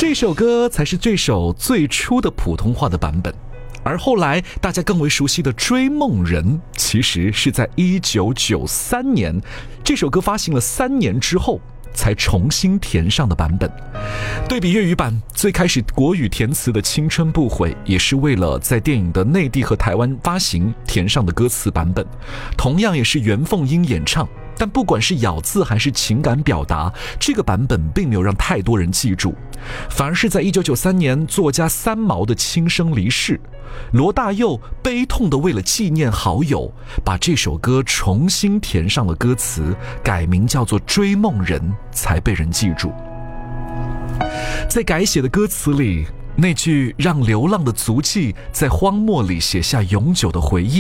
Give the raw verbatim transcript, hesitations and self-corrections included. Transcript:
这首歌才是这首最初的普通话的版本，而后来大家更为熟悉的《追梦人》其实是在一九九三年这首歌发行了三年之后才重新填上的版本。对比粤语版，最开始国语填词的《青春不悔》也是为了在电影的内地和台湾发行填上的歌词版本，同样也是袁凤英演唱，但不管是咬字还是情感表达，这个版本并没有让太多人记住，反而是在一九九三年作家三毛的轻生离世，罗大佑悲痛地为了纪念好友，把这首歌重新填上了歌词，改名叫做《追梦人》，才被人记住。在改写的歌词里，那句让流浪的足迹在荒漠里写下永久的回忆，